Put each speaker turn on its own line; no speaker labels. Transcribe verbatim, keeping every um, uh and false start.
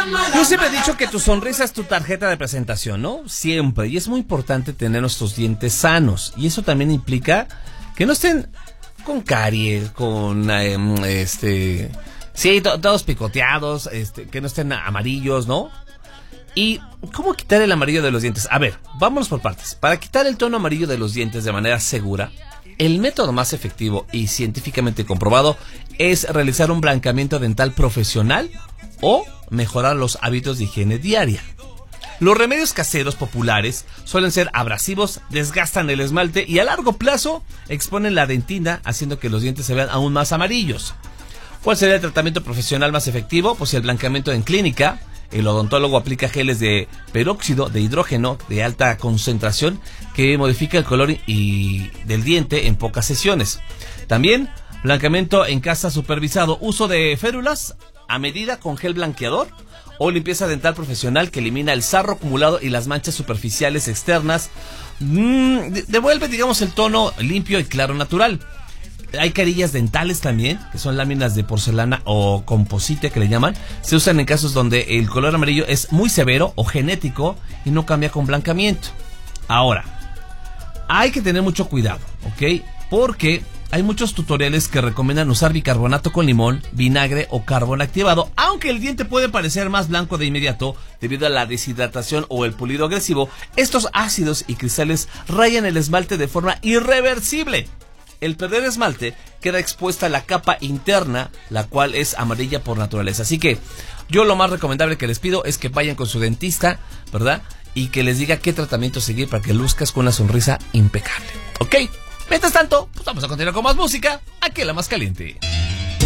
Yo siempre he dicho que tu sonrisa es tu tarjeta de presentación, ¿no? Siempre. Y es muy importante tener nuestros dientes sanos. Y eso también implica que no estén con caries, con eh, este... Sí, to- todos picoteados, este, que no estén amarillos, ¿no? ¿Y cómo quitar el amarillo de los dientes? A ver, vámonos por partes. Para quitar el tono amarillo de los dientes de manera segura, el método más efectivo y científicamente comprobado es realizar un blanqueamiento dental profesional o mejorar los hábitos de higiene diaria. Los remedios caseros populares suelen ser abrasivos, desgastan el esmalte y a largo plazo exponen la dentina, haciendo que los dientes se vean aún más amarillos. ¿Cuál sería el tratamiento profesional más efectivo? Pues el blanqueamiento en clínica. El odontólogo aplica geles de peróxido de hidrógeno de alta concentración que modifica el color y del diente en pocas sesiones. También blanqueamiento en casa supervisado, uso de férulas a medida con gel blanqueador o limpieza dental profesional que elimina el sarro acumulado y las manchas superficiales externas. Mm, devuelve, digamos, el tono limpio y claro natural. Hay carillas dentales también, que son láminas de porcelana o composite que le llaman. Se usan en casos donde el color amarillo es muy severo o genético y no cambia con blanqueamiento. Ahora, hay que tener mucho cuidado, ¿ok? Porque hay muchos tutoriales que recomiendan usar bicarbonato con limón, vinagre o carbón activado, aunque el diente puede parecer más blanco de inmediato debido a la deshidratación o el pulido agresivo. Estos ácidos y cristales rayan el esmalte de forma irreversible. El perder esmalte queda expuesta a la capa interna, la cual es amarilla por naturaleza. Así que yo lo más recomendable que les pido es que vayan con su dentista, ¿verdad? Y que les diga qué tratamiento seguir para que luzcas con una sonrisa impecable, ¿ok? Mientras tanto, pues vamos a continuar con más música, aquí en La Más Caliente.